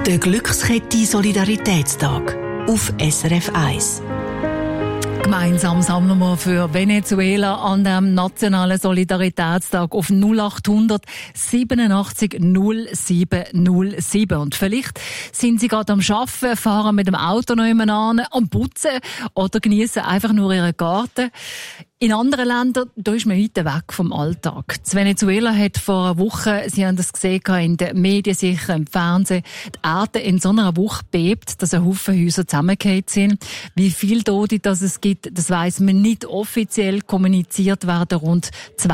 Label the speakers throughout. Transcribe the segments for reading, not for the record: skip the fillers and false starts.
Speaker 1: Der Glückskette Solidaritätstag auf SRF 1.
Speaker 2: Gemeinsam sammeln wir für Venezuela an dem nationalen Solidaritätstag auf 0800 87 07 07. Und vielleicht sind Sie gerade am Arbeiten, fahren mit dem Auto noch immer an, am Putzen oder genießen einfach nur Ihren Garten. In anderen Ländern, da ist man heute weg vom Alltag. Das Venezuela hat vor einer Woche, Sie haben das gesehen in den Medien, sicher im Fernsehen, die Erde in so einer Woche bebt, dass ein Haufen Häuser zusammengefallen sind. Wie viele Tote es gibt, das weiss man nicht. Offiziell kommuniziert werden rund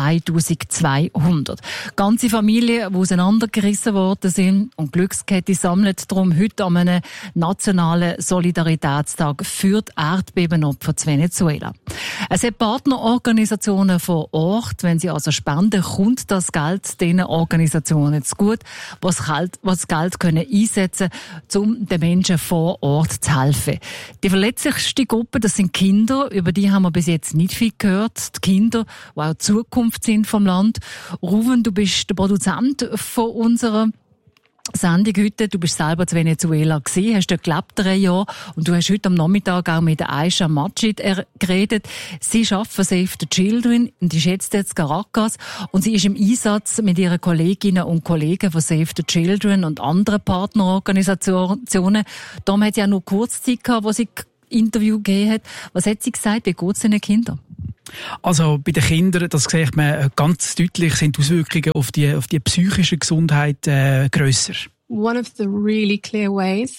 Speaker 2: 2200. Ganze Familien, die auseinandergerissen worden sind, und Glückskette sammelt darum heute an einem nationalen Solidaritätstag für die Erdbebenopfer zu Venezuela. Es hat Partnerorganisationen vor Ort. Wenn sie also spenden, kommt das Geld diesen Organisationen zugute, was Geld können einsetzen können, um den Menschen vor Ort zu helfen. Die verletzlichste Gruppe, das sind Kinder. Über die haben wir bis jetzt nicht viel gehört. Die Kinder, die auch die Zukunft sind vom Land. Ruven, du bist der Produzent von unserer Sendung heute. Du bist selber in Venezuela gewesen, hast dort gelebt 3 Jahre und du hast heute am Nachmittag auch mit Aisha Majid geredet. Sie arbeitet für Save the Children und ist jetzt in Caracas und sie ist im Einsatz mit ihren Kolleginnen und Kollegen von Save the Children und anderen Partnerorganisationen. Darum hat sie auch nur Kurzzeit gehabt, wo sie Interview gegeben hat. Was hat sie gesagt? Wie geht es den Kindern?
Speaker 3: Also bei den Kindern, das sieht man ganz deutlich, sind die Auswirkungen auf die psychische Gesundheit grösser.
Speaker 4: One of the really clear ways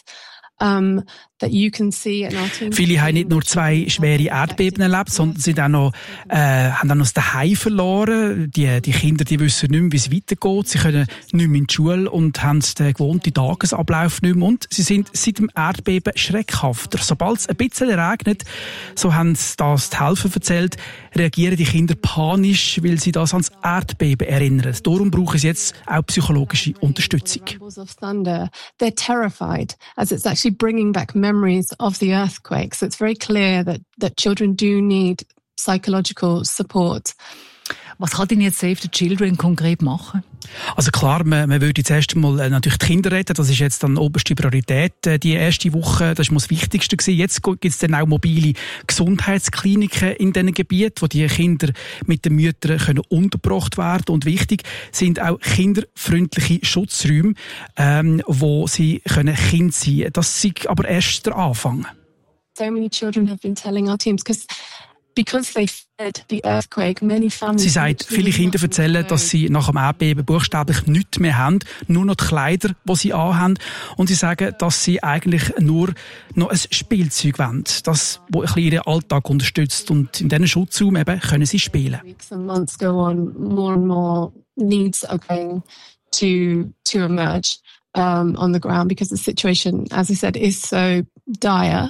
Speaker 4: that you can see in our team.
Speaker 3: Viele haben nicht nur 2 schwere Erdbeben erlebt, sondern sie haben auch noch das Daheim verloren. Die Kinder, die wissen nicht mehr, wie es weitergeht. Sie können nicht mehr in die Schule und haben den gewohnten Tagesablauf nicht mehr. Und sie sind seit dem Erdbeben schreckhafter. Sobald es ein bisschen regnet, so haben sie das die Helfer erzählt, reagieren die Kinder panisch, weil sie das ans Erdbeben erinnern. Darum brauchen sie jetzt auch psychologische Unterstützung.
Speaker 4: They're terrified, as it's actually bringing back memories of the earthquake. So it's very clear that children do need psychological support.
Speaker 2: Was kann denn jetzt Save the Children konkret machen?
Speaker 3: Also klar, man würde jetzt erst einmal natürlich die Kinder retten. Das ist jetzt dann oberste Priorität. Die erste Woche, das war das Wichtigste gewesen. Jetzt gibt es dann auch mobile Gesundheitskliniken in diesen Gebieten, wo die Kinder mit den Müttern können untergebracht werden. Und wichtig sind auch kinderfreundliche Schutzräume, wo sie können Kind sein können. Das ist aber erst der Anfang.
Speaker 4: So many children have been telling our teams, because they fled the earthquake, many families.
Speaker 3: Sie sagt, viele Kinder erzählen, dass sie nach dem Erdbeben buchstäblich nichts mehr haben, nur noch die Kleider, die sie anhaben. Und sie sagen, dass sie eigentlich nur noch ein Spielzeug wollen, das ein bisschen ihren Alltag unterstützt. Und in diesen Schutzraum eben können sie spielen.
Speaker 4: Weeks and months go on, more and more needs are going to emerge on the ground, because the situation, as I said, is so dire.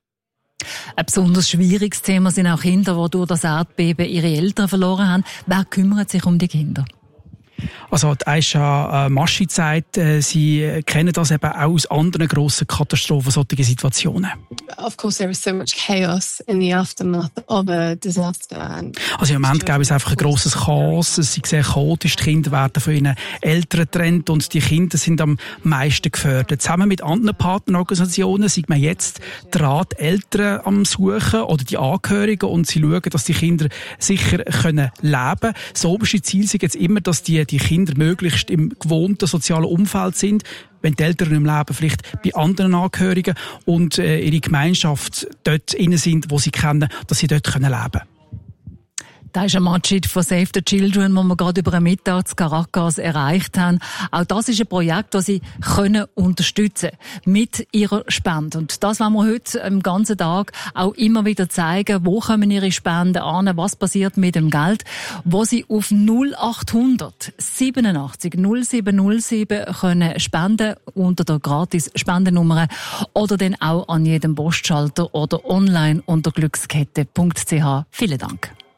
Speaker 2: Ein besonders schwieriges Thema sind auch Kinder, die durch das Erdbeben ihre Eltern verloren haben. Wer kümmert sich um die Kinder?
Speaker 3: Also die Aisha Majid sagt, sie kennen das eben auch aus anderen grossen Katastrophen, solche Situationen.
Speaker 4: Of course, there is so much chaos in the aftermath of a disaster.
Speaker 3: Also im Moment gäbe es einfach ein grosses Chaos. Es ist sehr chaotisch. Die Kinder werden von ihren Eltern getrennt und die Kinder sind am meisten gefördert. Zusammen mit anderen Partnerorganisationen sind wir jetzt dran, die Eltern am Suchen oder die Angehörigen, und sie schauen, dass die Kinder sicher können leben. Das oberste Ziel ist jetzt immer, dass die Kinder möglichst im gewohnten sozialen Umfeld sind, wenn die Eltern im Leben vielleicht bei anderen Angehörigen und ihre Gemeinschaft dort innen sind, wo sie kennen, dass sie dort leben können.
Speaker 2: Das ist ein Majid von Save the Children, das wir gerade über den Mittag in Caracas erreicht haben. Auch das ist ein Projekt, das sie können unterstützen mit ihrer Spende. Und das wollen wir heute im ganzen Tag auch immer wieder zeigen. Wo kommen ihre Spenden an? Was passiert mit dem Geld? Wo sie auf 0800 87 0707 können spenden unter der Gratis-Spendennummer oder dann auch an jedem Postschalter oder online unter glückskette.ch. Vielen Dank.